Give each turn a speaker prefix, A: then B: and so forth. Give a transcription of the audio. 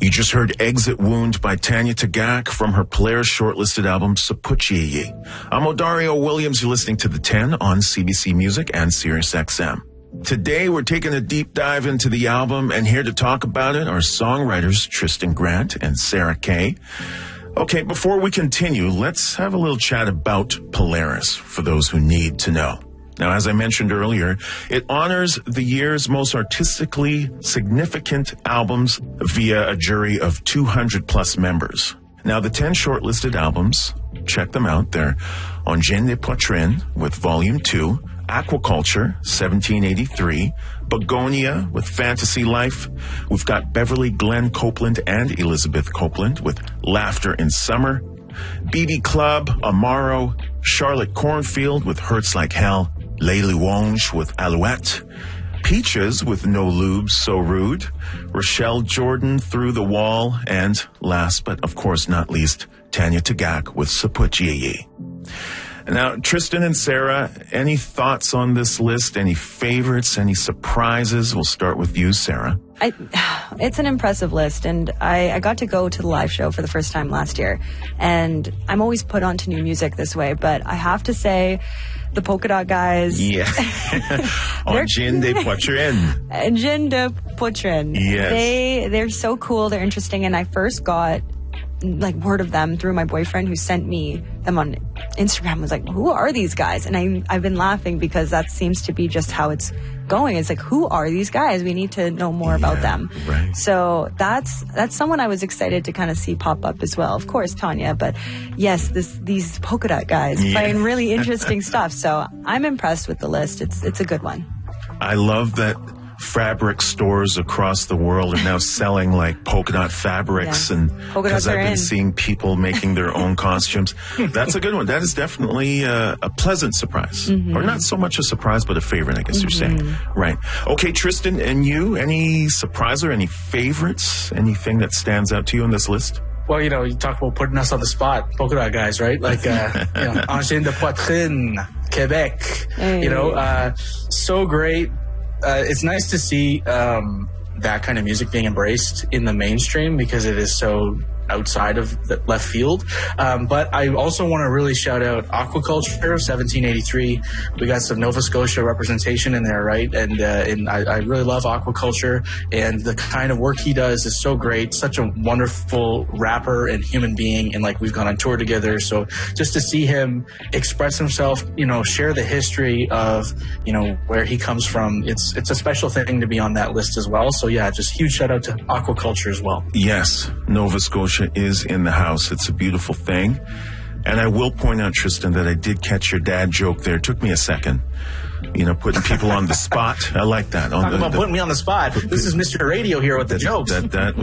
A: You just heard Exit Wound by Tanya Tagaq from her Polaris shortlisted album, Sapuchiyi. I'm Odario Williams. You're listening to The 10 on CBC Music and SiriusXM. Today, we're taking a deep dive into the album, and here to talk about it are songwriters Tristan Grant and Sarah Kay. Okay, before we continue, let's have a little chat about Polaris for those who need to know. Now, as I mentioned earlier, it honors the year's most artistically significant albums via a jury of 200 plus members. Now, the 10 shortlisted albums, check them out. They're Engin de Poitrine with Volume 2, Aquaculture, 1783, Begonia with Fantasy Life. We've got Beverly Glenn Copeland and Elizabeth Copeland with Laughter in Summer, BB Club, Amaro, Charlotte Cornfield with Hurts Like Hell, Layli Wonge with Alouette, Peaches with No Lube, So Rude, Rochelle Jordan, Through the Wall, and last but of course not least, Tanya Tagaq with Sapuchiyi. Now, Tristan and Sarah, any thoughts on this list? Any favorites? Any surprises? We'll start with you, Sarah.
B: It's an impressive list, and I got to go to the live show for the first time last year, and I'm always put onto new music this way, but I have to say, the Polka Dot Guys.
A: Yeah. Engin de Poitrine.
B: Engin de Poitrine.
A: Yes.
B: They're so cool, they're interesting, and I first got word of them through my boyfriend, who sent me them on Instagram. Was like, who are these guys? And I've been laughing because that seems to be just how it's going. It's like, who are these guys? We need to know more about them.
A: Right.
B: So that's someone I was excited to kind of see pop up as well. Of course, Tanya, but yes, these Polka Dot Guys playing really interesting stuff. So I'm impressed with the list. It's a good one.
A: I love that fabric stores across the world are now selling like polka dot fabrics, and because I've been seeing people making their own costumes. That's a good one. That is definitely a pleasant surprise, or not so much a surprise, but a favorite, I guess you're saying. Right. Okay, Tristan, and you, any surprise or any favorites? Anything that stands out to you on this list?
C: Well, you talk about putting us on the spot, Polka Dot Guys, right? Like, Engin de Poitrine, Quebec, so great. It's nice to see that kind of music being embraced in the mainstream because it is so outside of the left field. But I also want to really shout out Aquaculture, 1783. We got some Nova Scotia representation in there, right? And I really love Aquaculture, and the kind of work he does is so great. Such a wonderful rapper and human being, and we've gone on tour together. So just to see him express himself, share the history of, where he comes from, it's a special thing to be on that list as well. So yeah, just huge shout out to Aquaculture as well.
A: Yes, Nova Scotia is in the house. It's a beautiful thing. And I will point out, Tristan, that I did catch your dad joke there. It took me a second. Putting people on the spot. I like that.
C: Talking about putting me on the spot. This is Mr. Radio here with the jokes.
A: That